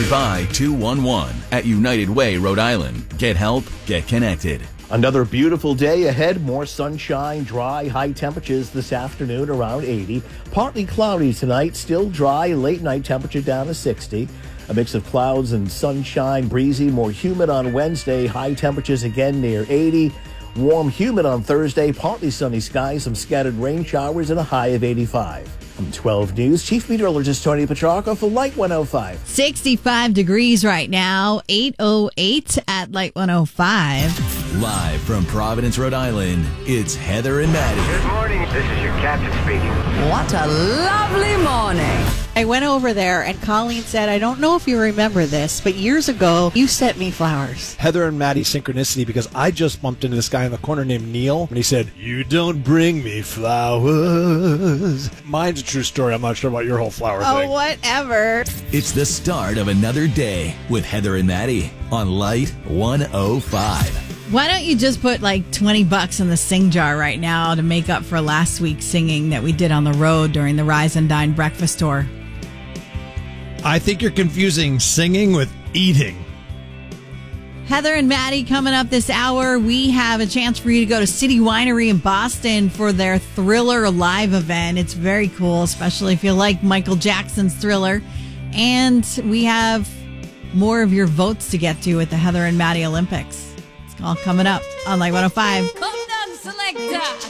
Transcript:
Sponsored by 211 at United Way, Rhode Island. Get help, get connected. Another beautiful day ahead. More sunshine, dry, high temperatures this afternoon around 80. Partly cloudy tonight, still dry, late night temperature down to 60. A mix of clouds and sunshine, breezy, more humid on Wednesday. High temperatures again near 80. Warm, humid on Thursday, partly sunny skies, some scattered rain showers, and a high of 85. From 12 News, Chief Meteorologist Tony Petrarca for Light 105. 65 degrees right now, 8:08 at Light 105. Live from Providence, Rhode Island, it's Heather and Maddie. Good morning. This is your captain speaking. What a lovely morning. I went over there and Colleen said, I don't know if you remember this, but years ago, you sent me flowers. Heather and Maddie synchronicity, because I just bumped into this guy in the corner named Neil, and he said, "You don't bring me flowers." Mine's a true story. I'm not sure about your whole flower thing. Oh, whatever. It's the start of another day with Heather and Maddie on Light 105. Why don't you just put like $20 in the sing jar right now to make up for last week's singing that we did on the road during the Rise and Dine breakfast tour? I think you're confusing singing with eating. Heather and Maddie coming up this hour. We have a chance for you to go to City Winery in Boston for their Thriller live event. It's very cool, especially if you like Michael Jackson's Thriller. And we have more of your votes to get to at the Heather and Maddie Olympics. It's all coming up on Light 105. Come down, selector.